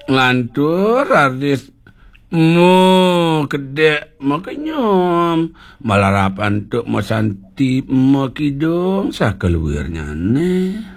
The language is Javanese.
Ngantur artis kedek makenyom malarapan tuk mau santi mau kidung sakeluirnya ne.